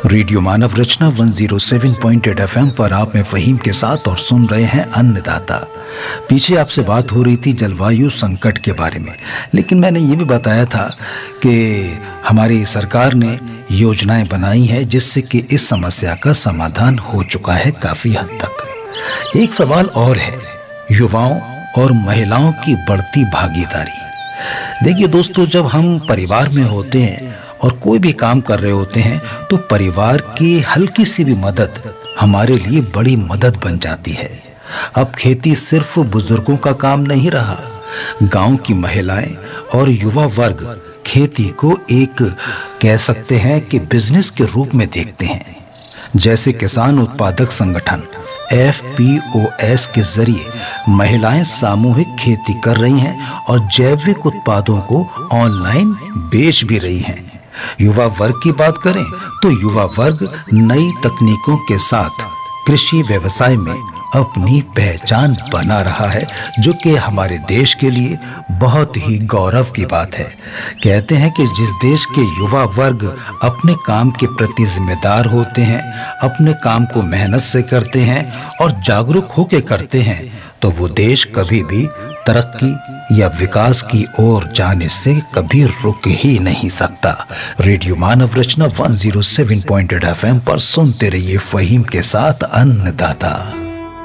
Radio मानव रचना 107.8 FM पर आप में फहीम के साथ और सुन रहे हैं अन्नदाता। पीछे आपसे बात हो रही थी जलवायु संकट के बारे में, लेकिन मैंने ये भी बताया था कि हमारी सरकार ने योजनाएं बनाई हैं जिससे कि इस समस्या का समाधान हो चुका है काफी हद तक। एक सवाल और है, युवाओं और महिलाओं की बढ़ती भागीदारी। देखिए दोस्तों, जब हम परिवार में होते हैं और कोई भी काम कर रहे होते हैं तो परिवार की हल्की सी भी मदद हमारे लिए बड़ी मदद बन जाती है। अब खेती सिर्फ बुजुर्गों का काम नहीं रहा, गांव की महिलाएं और युवा वर्ग खेती को एक कह सकते हैं कि बिजनेस के रूप में देखते हैं। जैसे किसान उत्पादक संगठन FPOS के जरिए महिलाएं सामूहिक खेती कर रही हैं और जैविक उत्पादों को ऑनलाइन बेच भी रही हैं। युवा वर्ग की बात करें तो युवा वर्ग नई तकनीकों के साथ कृषि व्यवसाय में अपनी पहचान बना रहा है, जो कि हमारे देश के लिए बहुत ही गौरव की बात है। कहते हैं कि जिस देश के युवा वर्ग अपने काम के प्रति जिम्मेदार होते हैं, अपने काम को मेहनत से करते हैं और जागरूक होकर करते हैं, तो वो देश कभी भी तरक्की या विकास की ओर जाने से कभी रुक ही नहीं सकता। रेडियो मानव रचना 107.8 FM पर सुनते रहिए फहीम के साथ अन्नदाता।